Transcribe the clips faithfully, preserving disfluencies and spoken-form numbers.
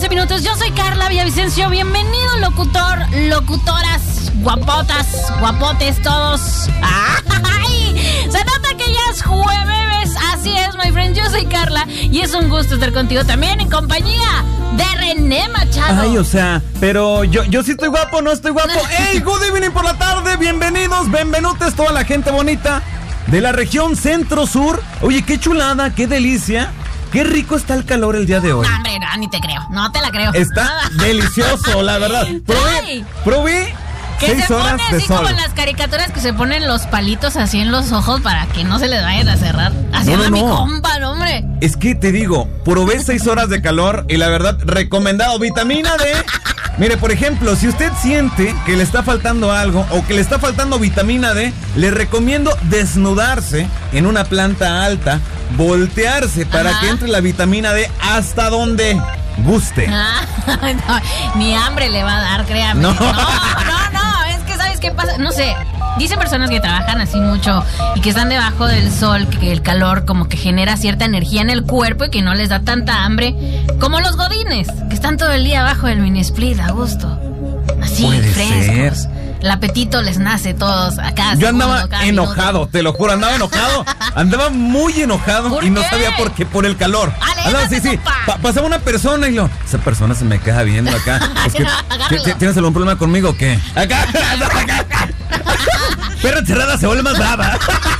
once minutos. Yo soy Carla Villavicencio. Bienvenido, locutor, locutoras, guapotas, guapotes todos. ¡Ay! Se nota que ya es jueves. Así es, my friend. Yo soy Carla y es un gusto estar contigo también en compañía de René Machado. Ay, o sea, pero yo, yo sí estoy guapo, no estoy guapo. ¡Hey! Good evening por la tarde. Bienvenidos, bienvenutes toda la gente bonita de la región centro-sur. Oye, qué chulada, qué delicia. Qué rico está el calor el día de hoy. No, hombre, no, ni te creo. No te la creo. Está delicioso, la verdad. Probé, probé que seis se horas pone de así sol. como en las caricaturas que se ponen los palitos así en los ojos para que no se les vayan a cerrar. Así No, anda no, mi no. compa, no, hombre. Es que te digo, probé seis horas de calor y la verdad, recomendado. Vitamina D. Mire, por ejemplo, si usted siente que le está faltando algo o que le está faltando vitamina D, le recomiendo desnudarse en una planta alta, voltearse para Ajá. que entre la vitamina D hasta donde guste. Ah, no, ni hambre le va a dar, créame. No. no, no, no, es que ¿sabes qué pasa? No sé, dicen personas que trabajan así mucho y que están debajo del sol, que el calor como que genera cierta energía en el cuerpo y que no les da tanta hambre como los godines, que están todo el día abajo del mini split a gusto. Así, Puede frescos. ser. El apetito les nace todos acá. Yo segundo, andaba cada enojado, minuto. te lo juro, andaba enojado. Andaba muy enojado ¿Por y no qué? sabía por qué, por el calor. Aléjate, Andaba así, sí. compa. Pa- pasaba una persona y lo, esa persona se me queda viendo acá. Es que, No, agárralo. ¿t- ¿Tienes algún problema conmigo o qué? Acá, acá. Perra encerrada se vuelve más brava.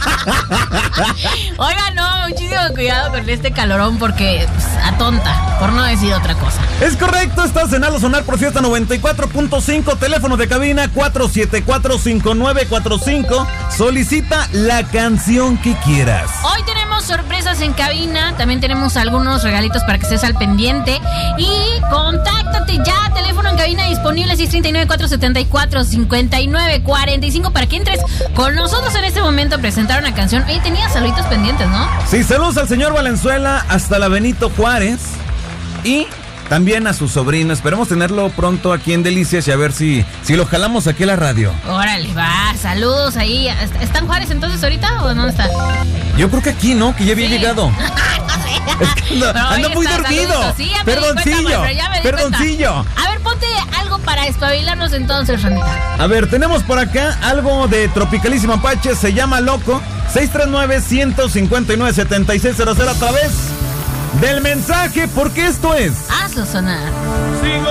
Oiga, no, muchísimo cuidado con este calorón porque pues, atonta, por no decir otra cosa. Es correcto, estás en Halo Sonar por Fiesta noventa y cuatro punto cinco, teléfono de cabina cuatro siete cuatro, cinco nueve cuatro cinco. Solicita la canción que quieras. Hoy tenemos sorpresas en cabina, también tenemos algunos regalitos para que estés al pendiente. Y contáctate ya, teléfono en cabina disponible seis tres nueve, cuatro siete cuatro, cinco nueve cuatro cinco para que entres con nosotros en este momento a presentar una canción. Oye, tenías saluditos pendientes, ¿no? Sí, saludos al señor Valenzuela hasta la Benito Juárez y también a su sobrino. Esperemos tenerlo pronto aquí en Delicias y a ver si, si lo jalamos aquí a la radio. Órale, va, saludos ahí. ¿Está en Juárez entonces ahorita o dónde está? Yo creo que aquí, ¿no? Que ya había Sí. llegado. No sé. Es que ando, Pero ando ahí muy está, dormido. saluditos. Sí, ya me di cuenta, Perdoncillo, Maestro, ya me di perdoncillo. cuenta. A ver, ponte algo para espabilarnos entonces, Ranita. A ver, tenemos por acá algo de Tropicalísimo Apache, se llama Loco. seis tres nueve, uno cinco nueve, siete seis cero cero a través del mensaje, porque esto es... Hazlo sonar. Sigo